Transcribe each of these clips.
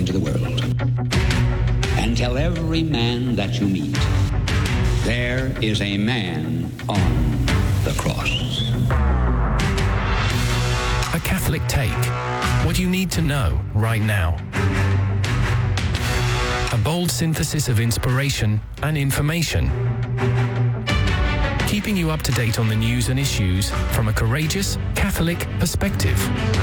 into the world. And tell every man that you meet, there is a man on the cross. A Catholic Take. What you need to know right now. A bold synthesis of inspiration and information. Keeping you up to date on the news and issues from a courageous Catholic perspective.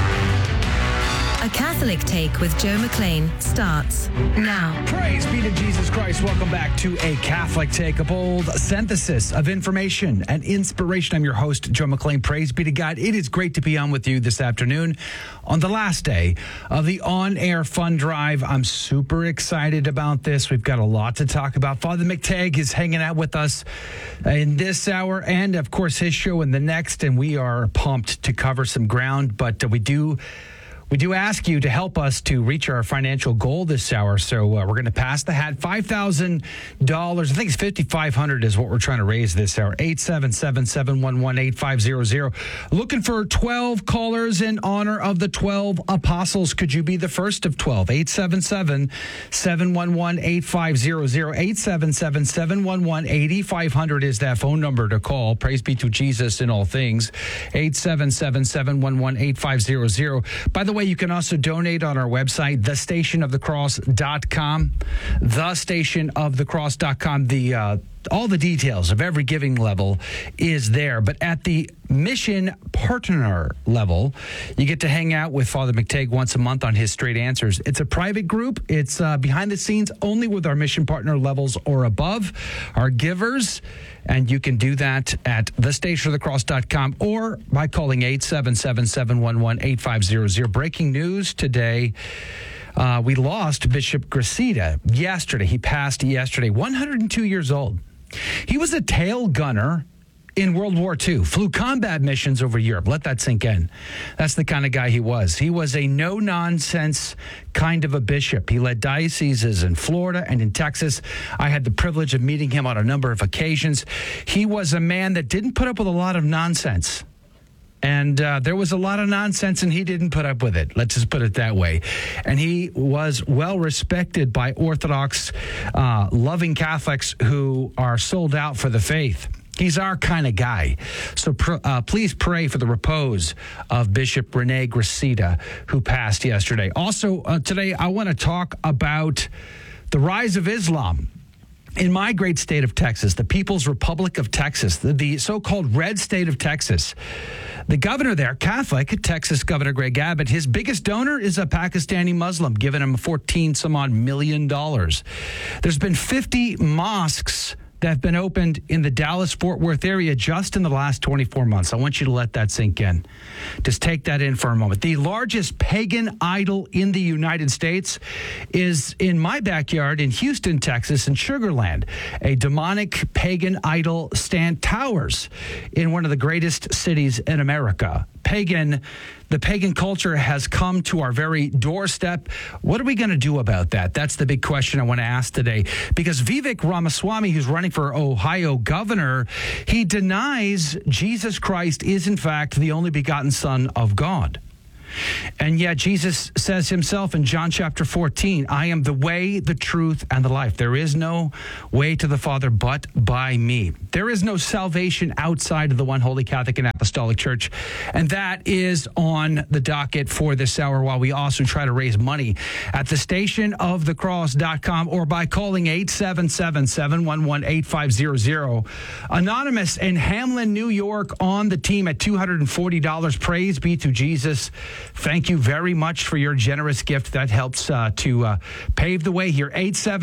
A Catholic Take with Joe McLean starts now. Praise be to Jesus Christ. Welcome back to A Catholic Take, a bold synthesis of information and inspiration. I'm your host, Joe McLean. Praise be to God. It is great to be on with you this afternoon on the last day of the on-air fund drive. I'm super excited about this. We've got a lot to talk about. Father McTagg is hanging out with us in this hour and, of course, his show in the next, and we are pumped to cover some ground, but we do ask you to help us to reach our financial goal this hour. So we're going to pass the hat. $5,000. I think it's $5,500 is what we're trying to raise this hour. 877-711-8500. Looking for 12 callers in honor of the 12 apostles. Could you be the first of 12? 877-711-8500. 877-711-8500 is that phone number to call. Praise be to Jesus in all things. 877-711-8500. By the way, you can also donate on our website, thestationofthecross.com. Thestationofthecross.com. All the details of every giving level is there. But at the mission partner level, you get to hang out with Father McTagg once a month on his Straight Answers. It's a private group. It's behind the scenes only with our mission partner levels or above, our givers. And you can do that at thestationofthecross.com or by calling 877-711-8500. Breaking news today. We lost Bishop Gracida yesterday. He passed yesterday, 102 years old. He was a tail gunner in World War II, flew combat missions over Europe. Let that sink in. That's the kind of guy he was. He was a no-nonsense kind of a bishop. He led dioceses in Florida and in Texas. I had the privilege of meeting him on a number of occasions. He was a man that didn't put up with a lot of nonsense. And there was a lot of nonsense, and he didn't put up with it. Let's just put it that way. And he was well respected by Orthodox, loving Catholics who are sold out for the faith. He's our kind of guy. So please pray for the repose of Bishop Rene Gracida, who passed yesterday. Also, today, I want to talk about the rise of Islam. In my great state of Texas, the People's Republic of Texas, the so-called red state of Texas, the governor there, Catholic, Texas Governor Greg Abbott, his biggest donor is a Pakistani Muslim, giving him $14 million. There's been 50 mosques that have been opened in the Dallas-Fort Worth area just in the last 24 months. I want you to let that sink in. Just take that in for a moment. The largest pagan idol in the United States is in my backyard in Houston, Texas, in Sugar Land. A demonic pagan idol stand towers in one of the greatest cities in America. The pagan culture has come to our very doorstep. What are we going to do about that? That's the big question I want to ask today. Because Vivek Ramaswamy, who's running for Ohio governor, he denies Jesus Christ is, in fact, the only begotten Son of God. And yet Jesus says himself in John chapter 14, I am the way, the truth, and the life. There is no way to the Father but by me. There is no salvation outside of the one holy Catholic and Apostolic Church. And that is on the docket for this hour, while we also try to raise money at thestationofthecross.com or by calling 877-711-8500. Anonymous in Hamlin, New York, on the team at $240. Praise be to Jesus. Thank you very much for your generous gift. That helps to pave the way here.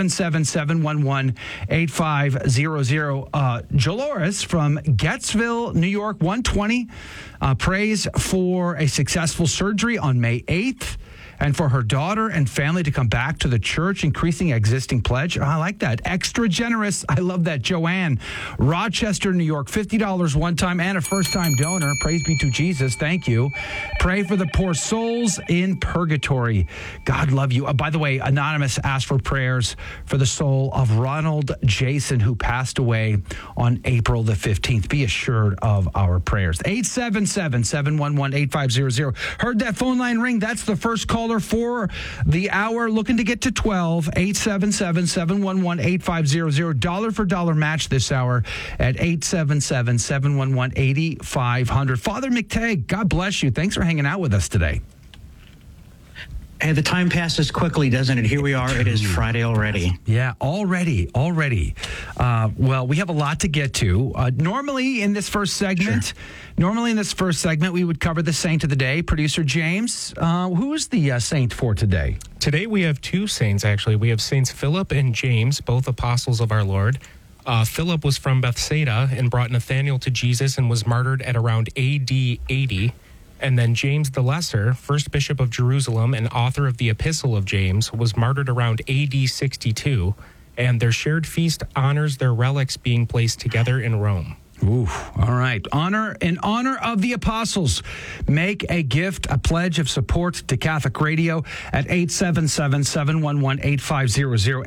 877-711-8500. Dolores from Gettsville, New York, 120. Prays for a successful surgery on May 8th. And for her daughter and family to come back to the church, increasing existing pledge. I like that. Extra generous. I love that. Joanne, Rochester, New York, $50 one time and a first-time donor. Praise be to Jesus. Thank you. Pray for the poor souls in purgatory. God love you. By the way, Anonymous asked for prayers for the soul of Ronald Jason, who passed away on April the 15th. Be assured of our prayers. 877-711-8500. Heard that phone line ring? That's the first caller caller for the hour, looking to get to 12, 877-711-8500. Dollar for dollar match this hour at 877-711-8500. Father McTagg, God bless you. Thanks for hanging out with us today. Hey, the time passes quickly, doesn't it? Here we are. It is Friday already. Yeah, already. Well, we have a lot to get to. Normally in this first segment, we would cover the saint of the day. Producer James, who is the saint for today? Today we have two saints, actually. We have Saints Philip and James, both apostles of our Lord. Philip was from Bethsaida and brought Nathanael to Jesus and was martyred at around AD 80. And then James the Lesser, first bishop of Jerusalem and author of the Epistle of James, was martyred around AD 62. And their shared feast honors their relics being placed together in Rome. Ooh, all right. In honor of the apostles, make a gift, a pledge of support to Catholic Radio at 877-711-8500,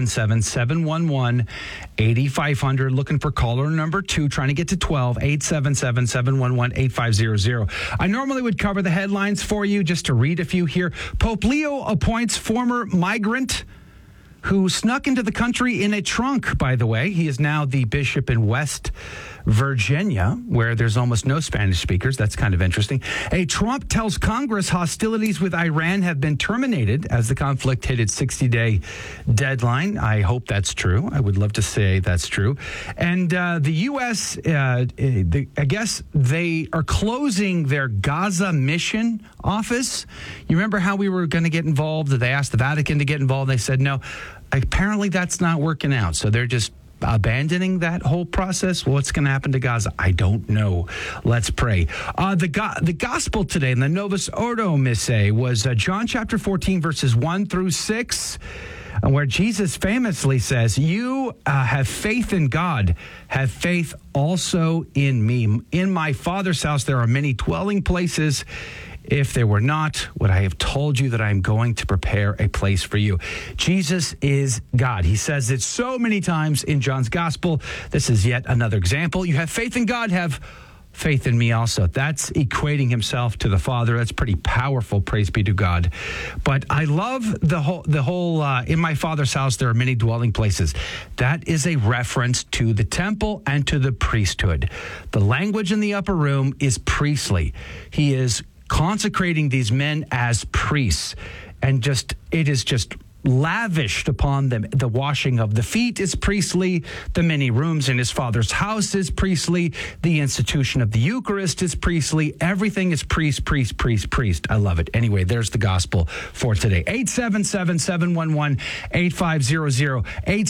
877-711-8500. Looking for caller number 2, trying to get to 12, 877-711-8500. I normally would cover the headlines for you, just to read a few here. Pope Leo appoints former migrant who snuck into the country in a trunk, by the way. He is now the bishop in West Virginia, where there's almost no Spanish speakers. That's kind of interesting. Trump tells Congress hostilities with Iran have been terminated as the conflict hit its 60-day deadline. I hope that's true. I would love to say that's true. And the U.S., I guess they are closing their Gaza mission office. You remember how we were going to get involved? They asked the Vatican to get involved. They said no. Apparently that's not working out. So they're just abandoning that whole process. What's going to happen to Gaza? I don't know. Let's pray. The gospel today in the Novus Ordo Missae was John chapter 14, verses 1 through 6, where Jesus famously says, you have faith in God, have faith also in me. In my Father's house there are many dwelling places. If there were not, would I have told you that I am going to prepare a place for you? Jesus is God. He says it so many times in John's gospel. This is yet another example. You have faith in God, have faith in me also. That's equating himself to the Father. That's pretty powerful. Praise be to God. But I love the whole in my Father's house there are many dwelling places. That is a reference to the temple and to the priesthood. The language in the upper room is priestly. He is consecrating these men as priests, and it is just lavished upon them. The washing of the feet is priestly. The many rooms in his Father's house is priestly. The institution of the Eucharist is priestly. Everything is priest. I love it. Anyway, there's the gospel for today. 877-711-8500,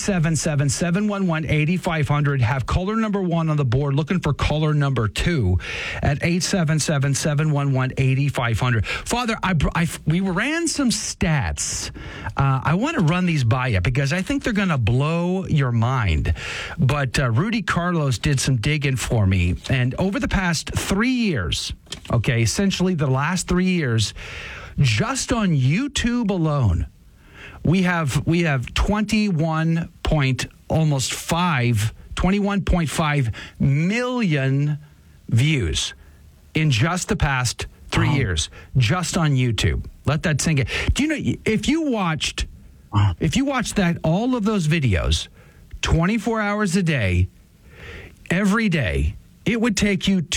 877-711-8500. Have caller number 1 on the board, looking for caller number 2 at 877-711-8500. Father, we ran some stats. I want to run these by you because I think they're going to blow your mind. But Rudy Carlos did some digging for me. And over the past 3 years, okay, essentially the last 3 years, just on YouTube alone, we have 21.5 million views in just the past 3 years, just on YouTube. Let that sink in. Do you know, if you watched that, all of those videos, 24 hours a day, every day, it would take you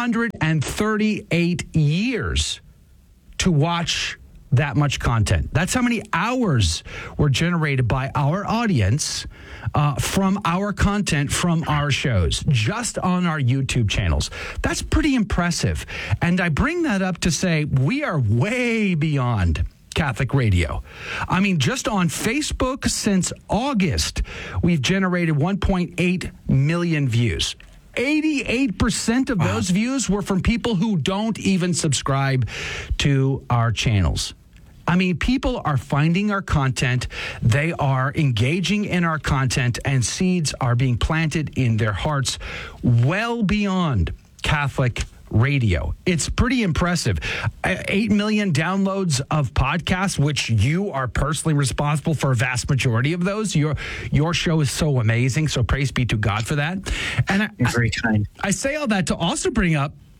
238 years to watch that much content. That's how many hours were generated by our audience from our content, from our shows, just on our YouTube channels. That's pretty impressive. And I bring that up to say we are way beyond Catholic Radio. I mean, just on Facebook since August, we've generated 1.8 million views. 88% of those views were from people who don't even subscribe to our channels. I mean, people are finding our content, they are engaging in our content, and seeds are being planted in their hearts well beyond Catholic Radio. It's pretty impressive. 8 million downloads of podcasts, which you are personally responsible for a vast majority of those. Your show is so amazing, so praise be to God for that. And You're very kind. I say all that to also bring up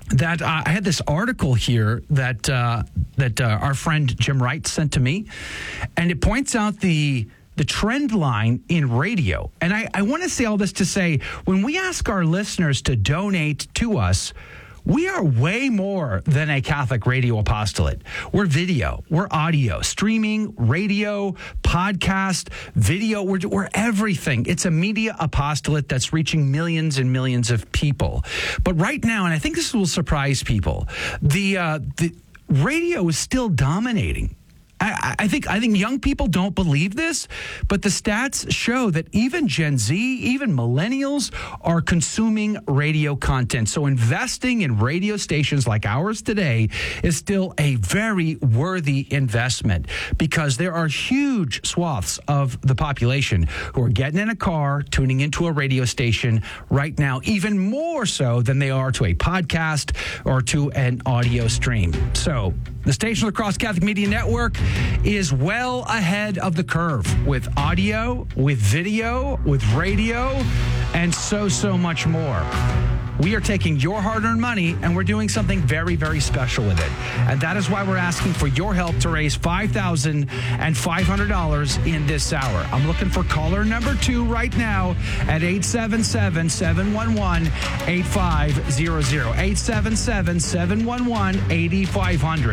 that I had this article here that our friend Jim Wright sent to me, and it points out the trend line in radio. And I want to say all this to say, when we ask our listeners to donate to us, we are way more than a Catholic radio apostolate. We're video, we're audio, streaming, radio, podcast, video. We're everything. It's a media apostolate that's reaching millions and millions of people. But right now, and I think this will surprise people, the radio is still dominating. I think young people don't believe this, but the stats show that even Gen Z, even millennials are consuming radio content. So investing in radio stations like ours today is still a very worthy investment, because there are huge swaths of the population who are getting in a car, tuning into a radio station right now, even more so than they are to a podcast or to an audio stream. So the Station of the Cross Catholic Media Network is well ahead of the curve with audio, with video, with radio, and so much more. We are taking your hard-earned money, and we're doing something very, very special with it. And that is why we're asking for your help to raise $5,500 in this hour. I'm looking for caller number 2 right now at 877-711-8500. 877-711-8500.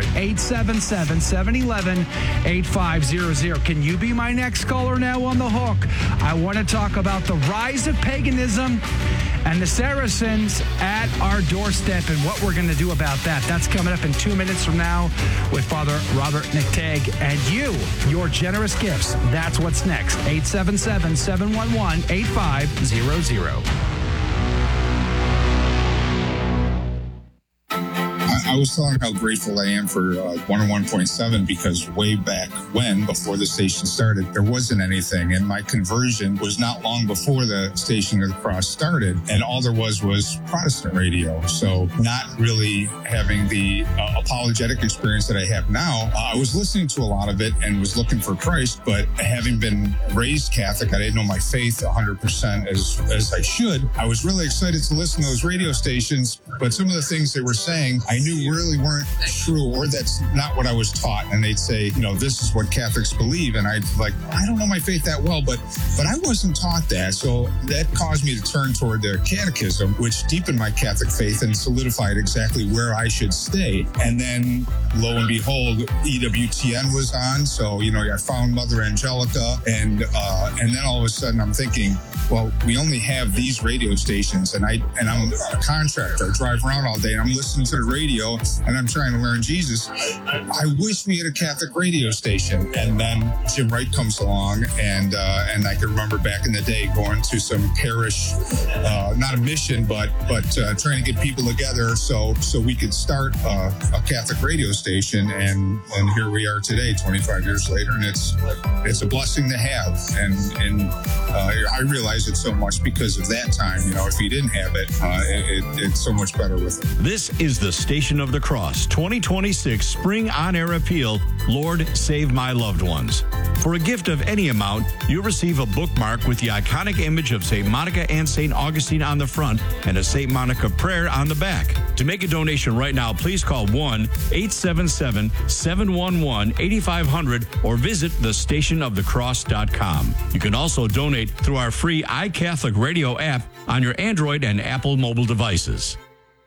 877-711-8500. Can you be my next caller now on the hook? I want to talk about the rise of paganism and the Saracens at our doorstep and what we're going to do about that. That's coming up in 2 minutes from now with Father Robert McTagg. And your generous gifts. That's what's next. 877-711-8500. I was telling how grateful I am for 101.7, because way back when, before the station started, there wasn't anything. And my conversion was not long before the Station of the Cross started. And all there was Protestant radio. So not really having the apologetic experience that I have now. I was listening to a lot of it and was looking for Christ, but having been raised Catholic, I didn't know my faith 100% as I should. I was really excited to listen to those radio stations, but some of the things they were saying, I knew really weren't true, or that's not what I was taught. And they'd say, this is what Catholics believe. And I'd I don't know my faith that well, but I wasn't taught that. So that caused me to turn toward the catechism, which deepened my Catholic faith and solidified exactly where I should stay. And then lo and behold, EWTN was on. So, I found Mother Angelica, and then all of a sudden I'm thinking, well, we only have these radio stations, and I'm a contractor. I drive around all day and I'm listening to the radio and I'm trying to learn Jesus. I wish we had a Catholic radio station. And then Jim Wright comes along, and I can remember back in the day going to some parish, not a mission, but trying to get people together so we could start a Catholic radio station. And here we are today, 25 years later, and it's a blessing to have. And I realize it so much because of that time. If you didn't have it, it's so much better with it. This is the Station of the Cross 2026 Spring On-Air Appeal, Lord Save My Loved Ones. For a gift of any amount, you'll receive a bookmark with the iconic image of St. Monica and St. Augustine on the front and a St. Monica prayer on the back. To make a donation right now, please call 1-877-711-8500 or visit thestationofthecross.com. You can also donate through our free iCatholic Radio app on your Android and Apple mobile devices.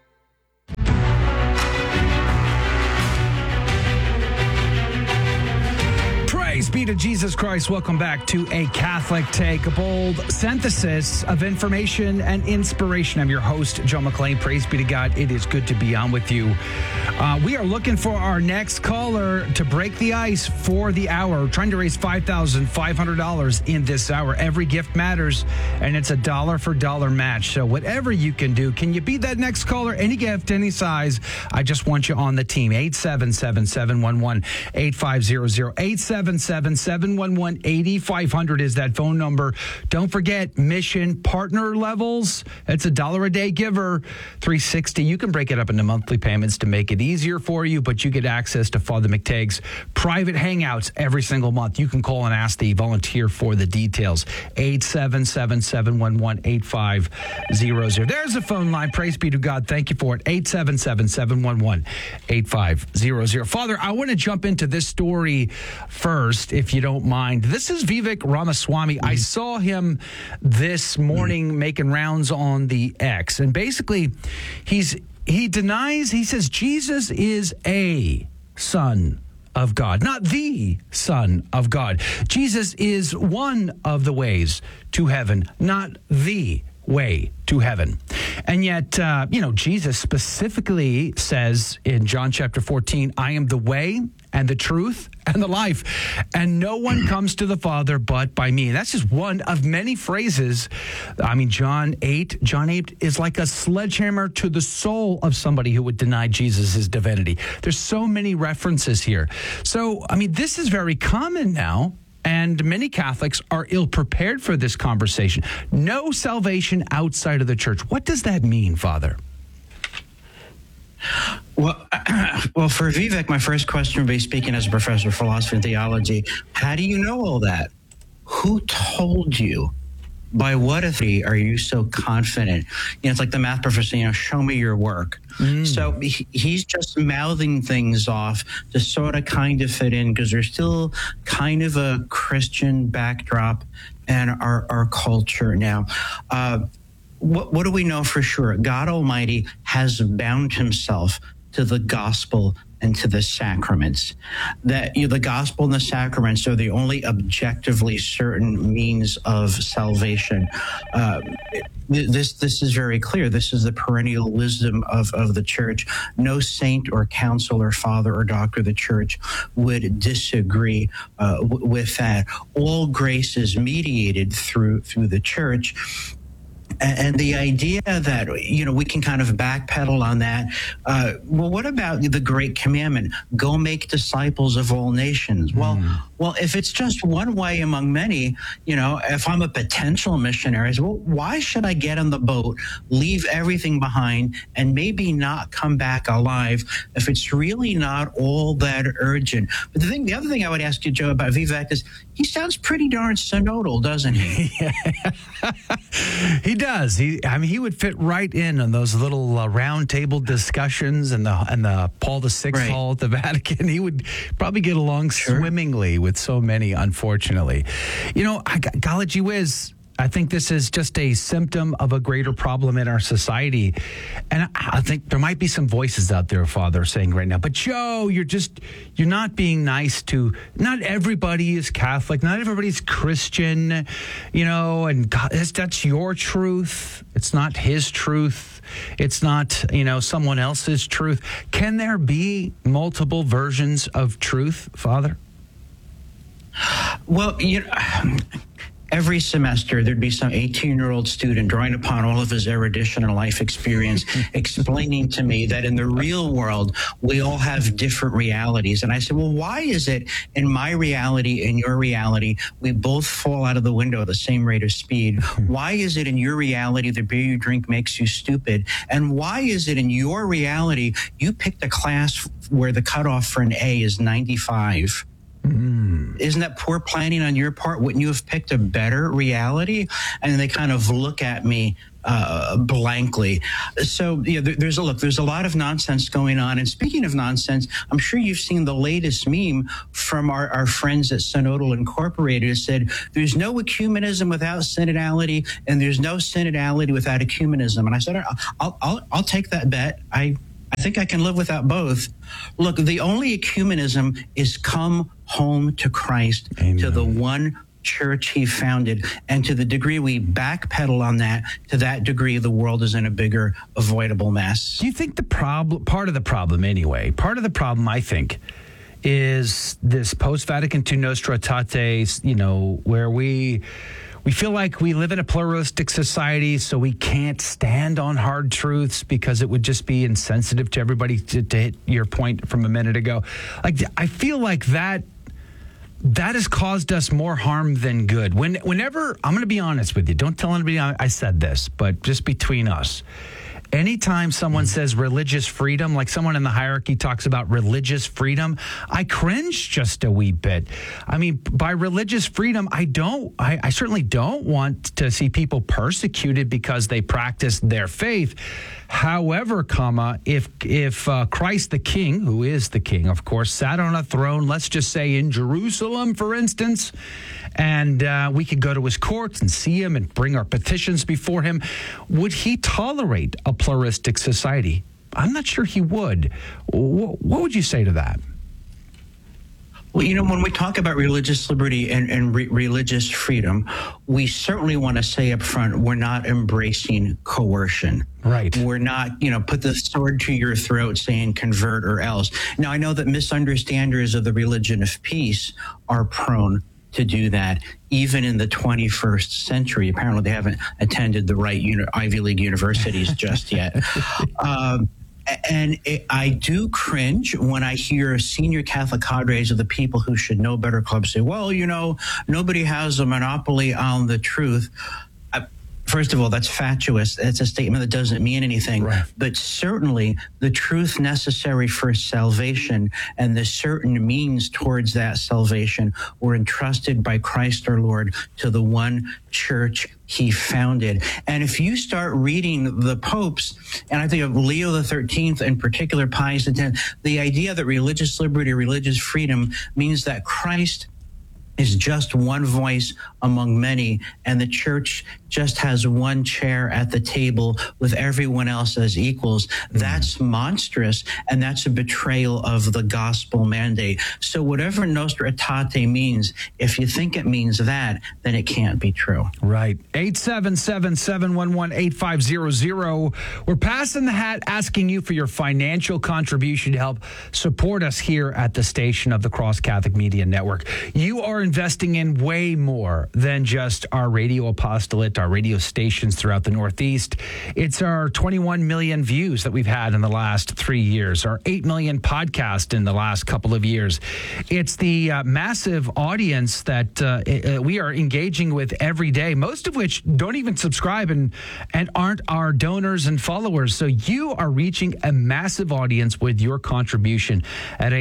Praise be to Jesus Christ. Welcome back to A Catholic Take, a bold synthesis of information and inspiration. I'm your host, Joe McLean. Praise be to God. It is good to be on with you. We are looking for our next caller to break the ice for the hour. We're trying to raise $5,500 in this hour. Every gift matters, and it's a dollar-for-dollar match. So whatever you can do, can you be that next caller? Any gift, any size. I just want you on the team. 877-711-8500. 877-711-8500. 877-711-8500 is that phone number. Don't forget, mission partner levels. It's $1 a day giver, $360. You can break it up into monthly payments to make it easier for you, but you get access to Father McTague's private hangouts every single month. You can call and ask the volunteer for the details. 877-711-8500. There's the phone line. Praise be to God. Thank you for it. 877-711-8500. Father, I want to jump into this story first, if you don't mind. This is Vivek Ramaswamy. I saw him this morning making rounds on the X, and basically he says Jesus is a son of God, not the Son of God. Jesus is one of the ways to heaven, not the way to heaven. And yet, Jesus specifically says in John chapter 14, I am the way and the truth and the life, and no one comes to the Father but by me. And that's just one of many phrases. I mean, John 8 is like a sledgehammer to the soul of somebody who would deny Jesus' divinity. There's so many references here. So, I mean, this is very common now. And many Catholics are ill-prepared for this conversation. No salvation outside of the church. What does that mean, Father? Well, for Vivek, my first question would be, speaking as a professor of philosophy and theology, how do you know all that? Who told you? By what authority are you so confident? It's like the math professor, show me your work. So he's just mouthing things off to sort of kind of fit in, because there's still kind of a Christian backdrop in our culture now. What do we know for sure? God Almighty has bound himself to the gospel and to the sacraments. That the gospel and the sacraments are the only objectively certain means of salvation. This is very clear. This is the perennial wisdom of the church. No saint or council or father or doctor of the church would disagree with that. All grace is mediated through the church. And the idea that, we can kind of backpedal on that. Well, what about the great commandment? Go make disciples of all nations. Well, if it's just one way among many, if I'm a potential missionary, why should I get on the boat, leave everything behind, and maybe not come back alive if it's really not all that urgent? But the other thing I would ask you, Joe, about Vivek is he sounds pretty darn synodal, doesn't he? He does. He would fit right in on those little round table discussions and the Paul VI Hall at the Vatican. He would probably get along swimmingly with so many, unfortunately. Golly gee whiz, I think this is just a symptom of a greater problem in our society. And I think there might be some voices out there, Father, saying right now, but Joe, you're not being nice to, not everybody is Catholic, not everybody's Christian, and God, that's your truth. It's not his truth. It's not, someone else's truth. Can there be multiple versions of truth, Father? Well, every semester, there'd be some 18-year-old student drawing upon all of his erudition and life experience, explaining to me that in the real world, we all have different realities. And I said, well, why is it in my reality, in your reality, we both fall out of the window at the same rate of speed? Why is it in your reality, the beer you drink makes you stupid? And why is it in your reality, you picked a class where the cutoff for an A is 95? Isn't that poor planning on your part? Wouldn't you have picked a better reality? And they kind of look at me blankly. So there's a lot of nonsense going on. And speaking of nonsense, I'm sure you've seen the latest meme from our friends at Synodal Incorporated. It said, there's no ecumenism without synodality, and there's no synodality without ecumenism. And I said, I'll take that bet. I think I can live without both. Look, the only ecumenism is come home to Christ, Amen. To the one church he founded. And to the degree we backpedal on that, to that degree, the world is in a bigger avoidable mess. Do you think part of the problem, I think, is this post-Vatican II Nostra Aetate, where we feel like we live in a pluralistic society, so we can't stand on hard truths because it would just be insensitive to everybody, to hit your point from a minute ago. I feel like that that has caused us more harm than good. Whenever, I'm going to be honest with you, don't tell anybody I said this, but just between us. Anytime someone says religious freedom, like someone in the hierarchy talks about religious freedom, I cringe just a wee bit. I mean, by religious freedom, I certainly don't want to see people persecuted because they practice their faith. However, if Christ the King, who is the King, of course, sat on a throne, let's just say in Jerusalem, for instance, and we could go to his courts and see him and bring our petitions before him, would he tolerate a pluralistic society? I'm not sure he would. What would you say to that? Well, when we talk about religious liberty and religious freedom, we certainly want to say up front, we're not embracing coercion. Right. We're not, put the sword to your throat saying convert or else. Now, I know that misunderstanders of the religion of peace are prone to do that, even in the 21st century. Apparently, they haven't attended the right Ivy League universities just yet. I do cringe when I hear senior Catholic cadres of the people who should know better clubs say, well, nobody has a monopoly on the truth. First of all, that's fatuous. It's a statement that doesn't mean anything. Right. But certainly the truth necessary for salvation and the certain means towards that salvation were entrusted by Christ our Lord to the one church he founded. And if you start reading the popes, and I think of Leo the 13th, in particular Pius X, the idea that religious liberty, religious freedom means that Christ is just one voice among many, and the church just has one chair at the table with everyone else as equals. That's monstrous, and that's a betrayal of the gospel mandate. So whatever Nostra Aetate means, if you think it means that, then it can't be true. Right. 877-711-8500. We're passing the hat, asking you for your financial contribution to help support us here at the station of the Cross Catholic Media Network. You are investing in way more than just our radio apostolate, our radio stations throughout the Northeast. It's our 21 million views that we've had in the last 3 years, our 8 million podcast in the last couple of years. It's the massive audience that we are engaging with every day, most of which don't even subscribe and aren't our donors and followers. So you are reaching a massive audience with your contribution at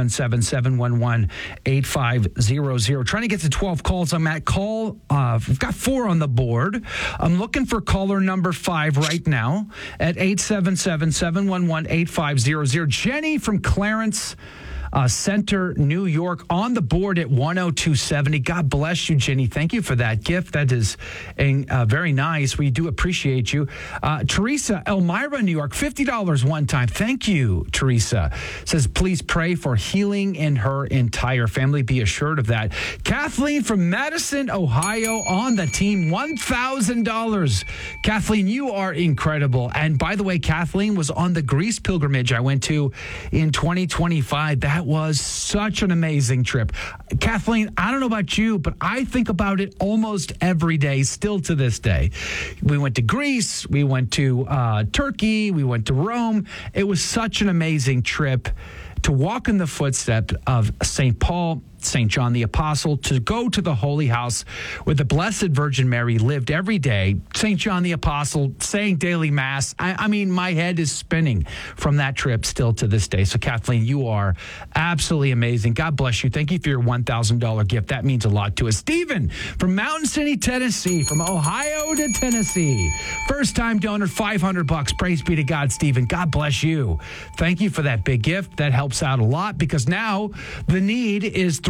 877-711-8500. Trying to get to 12 calls. I'm at call. We've got 4 on the board. I'm looking for caller number 5 right now at 877-711-8500. Jenny from Clarence Center, New York, on the board at 10270. God bless you, Jenny. Thank you for that gift. That is very nice. We do appreciate you. Teresa, Elmira, New York, $50 one time. Thank you, Teresa. Says, please pray for healing in her entire family. Be assured of that. Kathleen from Madison, Ohio, on the team, $1,000. Kathleen, you are incredible. And by the way, Kathleen was on the Greece pilgrimage I went to in 2025. That was such an amazing trip. Kathleen, I don't know about you, but I think about it almost every day, still to this day. We went to Greece, we went to Turkey, we went to Rome. It was such an amazing trip to walk in the footsteps of St. Paul, St. John the Apostle, to go to the Holy House where the Blessed Virgin Mary lived every day. St. John the Apostle saying daily Mass. I mean, my head is spinning from that trip still to this day. So, Kathleen, you are absolutely amazing. God bless you. Thank you for your $1,000 gift. That means a lot to us. Stephen from Mountain City, Tennessee, from Ohio to Tennessee. First-time donor, $500. Praise be to God, Stephen. God bless you. Thank you for that big gift. That helps out a lot because now the need is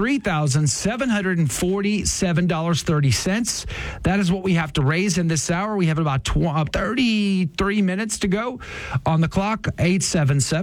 $3,747.30. That is what we have to raise in this hour. We have about 33 minutes to go on the clock. 877